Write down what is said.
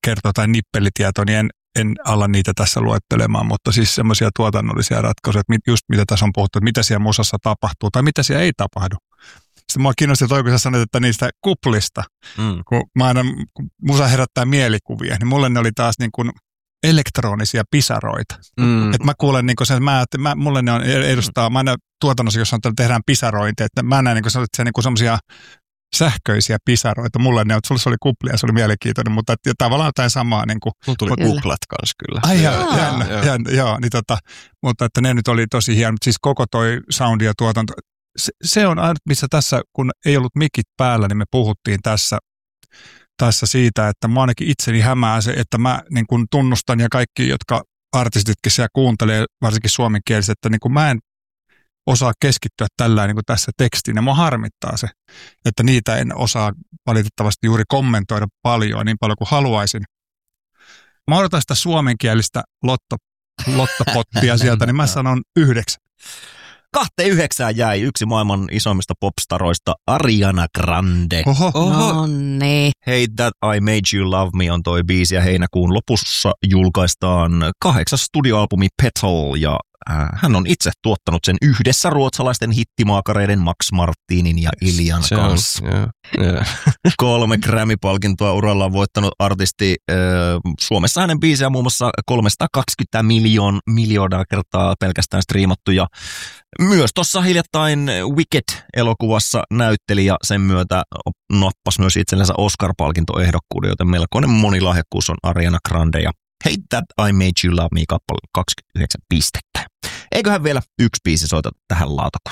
kertoo tai nippelitieto, niin en ala niitä tässä luettelemaan, mutta siis semmoisia tuotannollisia ratkaisuja, että just mitä tässä on puhuttu, että mitä siellä musassa tapahtuu tai mitä siellä ei tapahdu. Sitten mua kiinnosti toi, kun sä sanoit, että niistä kuplista, kun musa herättää mielikuvia, niin mulle ne oli taas niin kuin elektronisia pisaroita. Että mä kuulen niin kuin sen, mulle ne on edustaa, mä aina tuotannossa, jos tehdään pisarointia, että mä näen niin kuin semmoisia sähköisiä pisaroita. Mulle ne on, sulla se oli kuplia, se oli mielenkiintoinen, mutta tavallaan jotain samaa. Niin kuin, mulla tuli kuplat kanssa kyllä. Ai joo, niin mutta että ne nyt oli tosi hieno. Siis koko toi soundi ja tuotanto, se on aina, missä tässä, kun ei ollut mikit päällä, niin me puhuttiin tässä siitä, että mä ainakin itseni hämää se, että mä niin kun tunnustan ja kaikki, jotka artistitkin siellä kuuntelee, varsinkin suomenkieliset, että niin kun mä en osaa keskittyä tällä niin kuin tässä tekstiin, ja mua harmittaa se, että niitä en osaa valitettavasti juuri kommentoida niin paljon kuin haluaisin. Mä odotan sitä suomenkielistä lottopottia sieltä, niin mä sanon 9. 2-9 jäi yksi maailman isoimmista popstaroista, Ariana Grande. No niin. Hey That I Made You Love Me on toi biisi, ja heinäkuun lopussa julkaistaan 8. studioalbumi Petal, ja hän on itse tuottanut sen yhdessä ruotsalaisten hittimaakareiden Max Martinin ja Iljan kanssa. 3 Grammy-palkintoa uralla on voittanut artisti. Suomessa hänen biisejä muun muassa 320 miljoonaa kertaa pelkästään striimattu, ja myös tuossa hiljattain Wicked-elokuvassa näytteli, ja sen myötä nappasi myös itsellensä Oscar-palkintoehdokkuuden, joten melkoinen monilahjakkuus on Ariana Grande, ja Hey That I Made You Love Me -kappale 29 pistettä. Eiköhän vielä yksi biisi soita tähän lautakuntaan.